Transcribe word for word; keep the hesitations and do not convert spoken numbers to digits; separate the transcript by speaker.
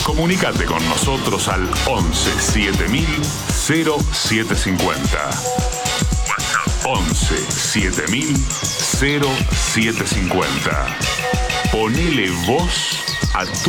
Speaker 1: Comunicate con nosotros al once siete mil cero siete cincuenta. once siete mil cero siete cincuenta. Ponele voz a tu